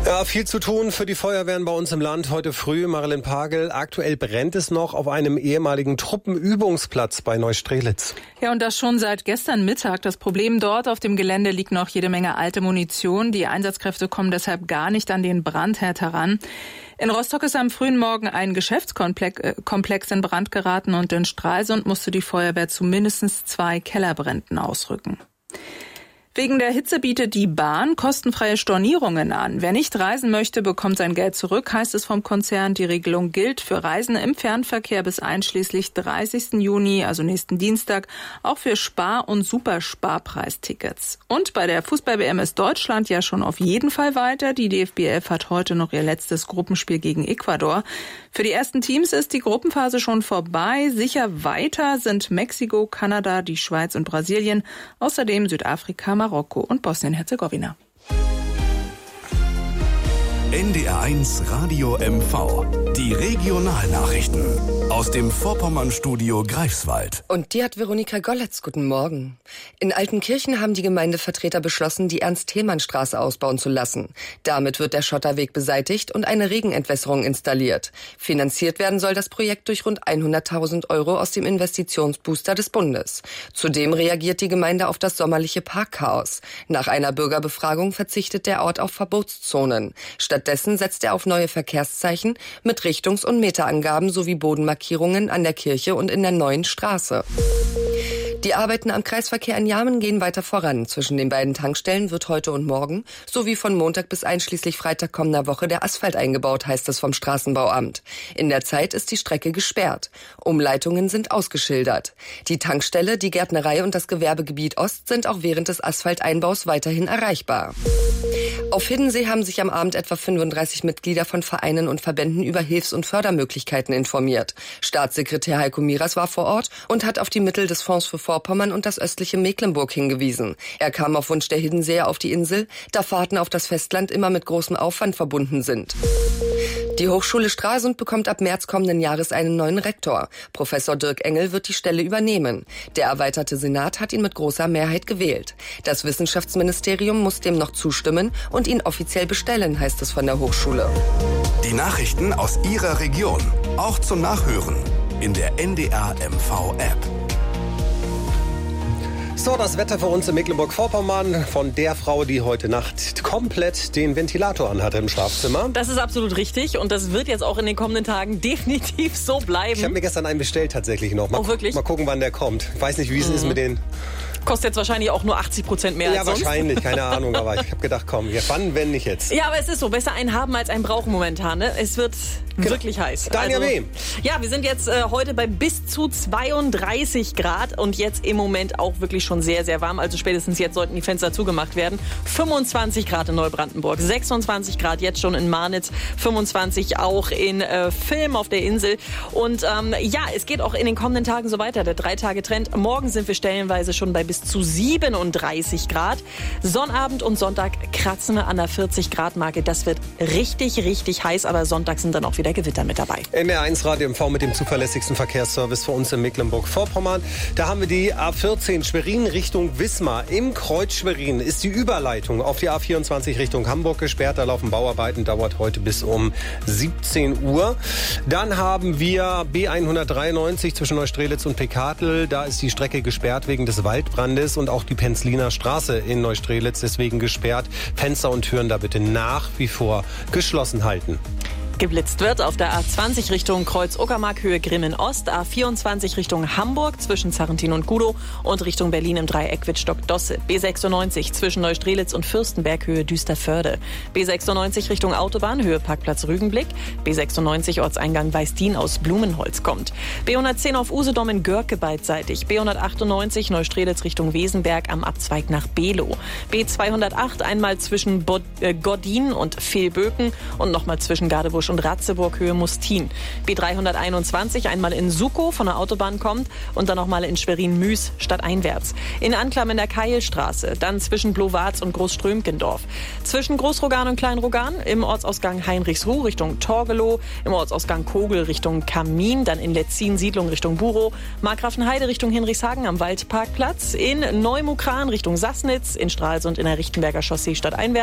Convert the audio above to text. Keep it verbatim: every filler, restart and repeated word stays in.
Ja, viel zu tun für die Feuerwehren bei uns im Land. Heute früh, Marilyn Pagel, aktuell brennt es noch auf einem ehemaligen Truppenübungsplatz bei Neustrelitz. Ja, und das schon seit gestern Mittag. Das Problem dort auf dem Gelände liegt noch jede Menge alte Munition. Die Einsatzkräfte kommen deshalb gar nicht an den Brandherd heran. In Rostock ist am frühen Morgen ein Geschäftskomplex in Brand geraten und in Stralsund musste die Feuerwehr zu mindestens zwei Kellerbränden ausrücken. Wegen der Hitze bietet die Bahn kostenfreie Stornierungen an. Wer nicht reisen möchte, bekommt sein Geld zurück, heißt es vom Konzern. Die Regelung gilt für Reisen im Fernverkehr bis einschließlich dreißigsten Juni, also nächsten Dienstag, auch für Spar- und Supersparpreistickets. Und bei der Fußball-W M ist Deutschland ja schon auf jeden Fall weiter. Die D F B elf hat heute noch ihr letztes Gruppenspiel gegen Ecuador. Für die ersten Teams ist die Gruppenphase schon vorbei. Sicher weiter sind Mexiko, Kanada, die Schweiz und Brasilien, außerdem Südafrika, Marokko und Bosnien-Herzegowina. N D R eins Radio M V. Die Regionalnachrichten aus dem Vorpommern-Studio Greifswald. Und die hat Veronika Golletz. Guten Morgen. In Altenkirchen haben die Gemeindevertreter beschlossen, die Ernst-Thälmann-Straße ausbauen zu lassen. Damit wird der Schotterweg beseitigt und eine Regenentwässerung installiert. Finanziert werden soll das Projekt durch rund hunderttausend Euro aus dem Investitionsbooster des Bundes. Zudem reagiert die Gemeinde auf das sommerliche Parkchaos. Nach einer Bürgerbefragung verzichtet der Ort auf Verbotszonen. Stattdessen setzt er auf neue Verkehrszeichen mit Richtungs- und Meterangaben sowie Bodenmarkierungen an der Kirche und in der neuen Straße. Die Arbeiten am Kreisverkehr in Jarmen gehen weiter voran. Zwischen den beiden Tankstellen wird heute und morgen sowie von Montag bis einschließlich Freitag kommender Woche der Asphalt eingebaut, heißt es vom Straßenbauamt. In der Zeit ist die Strecke gesperrt. Umleitungen sind ausgeschildert. Die Tankstelle, die Gärtnerei und das Gewerbegebiet Ost sind auch während des Asphalteinbaus weiterhin erreichbar. Auf Hiddensee haben sich am Abend etwa fünfunddreißig Mitglieder von Vereinen und Verbänden über Hilfs- und Fördermöglichkeiten informiert. Staatssekretär Heiko Miras war vor Ort und hat auf die Mittel des Fonds für Vorpommern und das östliche Mecklenburg hingewiesen. Er kam auf Wunsch der Hiddenseer auf die Insel, da Fahrten auf das Festland immer mit großem Aufwand verbunden sind. Die Hochschule Stralsund bekommt ab März kommenden Jahres einen neuen Rektor. Professor Dirk Engel wird die Stelle übernehmen. Der erweiterte Senat hat ihn mit großer Mehrheit gewählt. Das Wissenschaftsministerium muss dem noch zustimmen und ihn offiziell bestellen, heißt es von der Hochschule. Die Nachrichten aus Ihrer Region, auch zum Nachhören in der N D R M V-App. So, das Wetter für uns in Mecklenburg-Vorpommern von der Frau, die heute Nacht komplett den Ventilator anhatte im Schlafzimmer. Das ist absolut richtig und das wird jetzt auch in den kommenden Tagen definitiv so bleiben. Ich habe mir gestern einen bestellt tatsächlich noch. Mal, oh, wirklich? Mal gucken, wann der kommt. Ich weiß nicht, wie es mhm. ist mit den... Kostet jetzt wahrscheinlich auch nur achtzig Prozent mehr ja, als sonst. Ja, wahrscheinlich, keine Ahnung, aber ich habe gedacht, komm, ja, wann, wenn nicht jetzt. Ja, aber es ist so, besser einen haben als einen brauchen momentan. Ne? Es wird genau. wirklich heiß. Daniel also, W. Ja, wir sind jetzt äh, heute bei bis zu zweiunddreißig Grad und jetzt im Moment auch wirklich schon sehr, sehr warm. Also spätestens jetzt sollten die Fenster zugemacht werden. fünfundzwanzig Grad in Neubrandenburg, sechsundzwanzig Grad jetzt schon in Marnitz, fünfundzwanzig auch in äh, Vilm auf der Insel. Und ähm, ja, es geht auch in den kommenden Tagen so weiter. Der Drei-Tage-Trend. Morgen sind wir stellenweise schon bei bis zu siebenunddreißig Grad. Sonnabend und Sonntag kratzen wir an der vierzig Grad Marke. Das wird richtig, richtig heiß, aber Sonntag sind dann auch wieder Gewitter mit dabei. N D R eins Radio M V mit dem zuverlässigsten Verkehrsservice für uns in Mecklenburg-Vorpommern. Da haben wir die A vierzehn Schwerin Richtung Wismar. Im Kreuz Schwerin ist die Überleitung auf die A vierundzwanzig Richtung Hamburg gesperrt. Da laufen Bauarbeiten, dauert heute bis um siebzehn Uhr. Dann haben wir B hundertdreiundneunzig zwischen Neustrelitz und Pekatel. Da ist die Strecke gesperrt wegen des Waldbrandes und auch die Penzliner Straße in Neustrelitz deswegen gesperrt. Fenster und Türen da bitte nach wie vor geschlossen halten. Geblitzt wird auf der A zwanzig Richtung Kreuz-Uckermark Höhe Grimmen-Ost, A vierundzwanzig Richtung Hamburg zwischen Sarrentin und Gudow und Richtung Berlin im Dreieck Wittstock-Dosse. B sechsundneunzig zwischen Neustrelitz und Fürstenberg Höhe Düsterförde. B sechsundneunzig Richtung Autobahn Höhe Parkplatz Rügenblick. B sechsundneunzig Ortseingang Weißdien aus Blumenholz kommt. B hundertzehn auf Usedom in Görke beidseitig. B hundertachtundneunzig Neustrelitz Richtung Wesenberg am Abzweig nach Below. B zweihundertacht einmal zwischen Bod- äh, Gordin und Fehlböken und nochmal zwischen Gadebusch und Ratzeburg Höhe Mustin. B dreihunderteinundzwanzig einmal in Sukow von der Autobahn kommt und dann nochmal in Schwerin-Müs stadteinwärts. In Anklam in der Keilstraße, dann zwischen Blowarz und Großströmkendorf. Zwischen Großrogan und Kleinrogan im Ortsausgang Heinrichsruh Richtung Torgelow, im Ortsausgang Kogel Richtung Kamin, dann in Letzin Siedlung Richtung Burow, Markgrafenheide Richtung Hinrichshagen am Waldparkplatz, in Neumukran Richtung Sassnitz, in Stralsund in der Richtenberger Chaussee stadteinwärts.